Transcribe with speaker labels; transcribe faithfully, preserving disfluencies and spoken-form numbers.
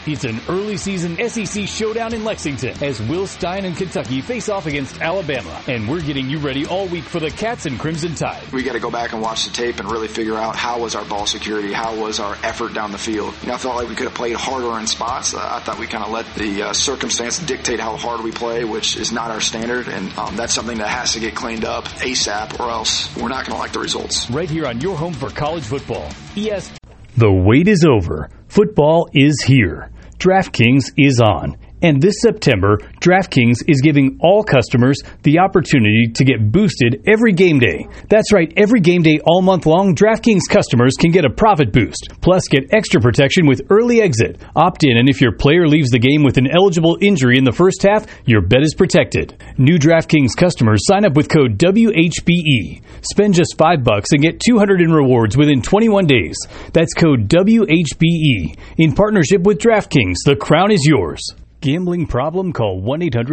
Speaker 1: It's an early season S E C showdown in Lexington as Will Stein and Kentucky face off against Alabama. And we're getting you ready all week for the Cats and Crimson Tide.
Speaker 2: We got to go back and watch the tape and really figure out how was our ball security, how was our effort down the field. You know, I felt like we could have played harder in spots. Uh, I thought we kind of let the uh, circumstance dictate how hard we play, which is not our standard. And um, that's something that has to get cleaned up ASAP or else we're not going to like the results.
Speaker 1: Right here on your home for college football. E S. The wait is over. Football is here. DraftKings is on. And this September, DraftKings is giving all customers the opportunity to get boosted every game day. That's right, every game day all month long, DraftKings customers can get a profit boost. Plus, get extra protection with early exit. Opt in, and if your player leaves the game with an eligible injury in the first half, your bet is protected. New DraftKings customers sign up with code W H B E. Spend just five bucks and get two hundred in rewards within twenty-one days. That's code W H B E. In partnership with DraftKings, the crown is yours. Gambling problem? Call one eight hundred